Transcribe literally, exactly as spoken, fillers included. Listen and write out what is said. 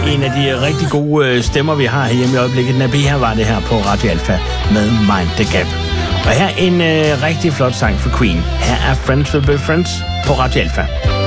en af de rigtig gode stemmer, vi har herhjemme i øjeblikket. Nabi, her var det her på Radio Alpha med Mind the Gap. Og her en øh, rigtig flot sang for Queen. Her er Friends Will Be Friends på Radio Alpha.